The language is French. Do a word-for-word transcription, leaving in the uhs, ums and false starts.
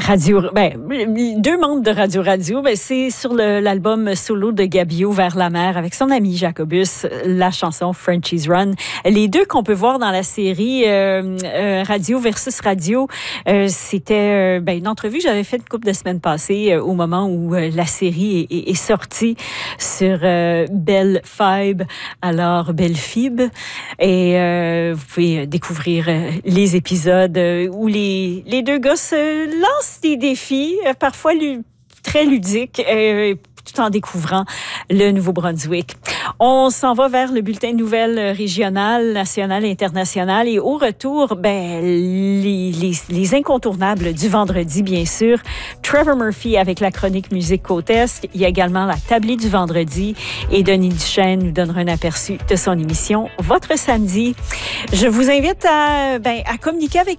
Radio, ben, deux membres de Radio Radio, ben, c'est sur le, l'album solo de Gabio, Vers la mer, avec son ami Jacobus, la chanson Frenchie's Run. Les deux qu'on peut voir dans la série euh, euh, Radio versus Radio, euh, c'était euh, ben, une entrevue que j'avais faite une couple de semaines passées euh, au moment où euh, la série est, est, est sortie sur euh, Belle Fibe, alors Belle Fibe. Et euh, vous pouvez découvrir euh, les épisodes euh, où les, les deux gars se lancent des défis, euh, parfois lu- très ludiques, euh, tout en découvrant le Nouveau-Brunswick. On s'en va vers le bulletin de nouvelles régionales, nationales et internationales. Et au retour, ben, les, les, les incontournables du vendredi, bien sûr. Trevor Murphy avec la chronique musique côte-est. Il y a également la tablée du vendredi. Et Denis Duchesne nous donnera un aperçu de son émission Votre samedi. Je vous invite à, ben, à communiquer avec